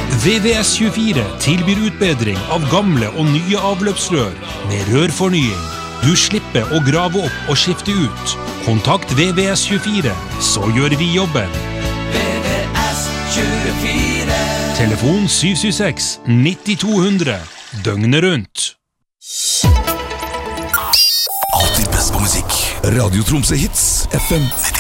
VVS24 tilbyr utbedring av gamle og nye avløpsrør med rørfornying. Du slipper å grave opp og skifte ut. Kontakt VVS24, så gjør vi jobben. VVS24. Telefon 776-9200. Døgnet rundt. Alltid best på musikk. Radio Tromsø Hits FM 92.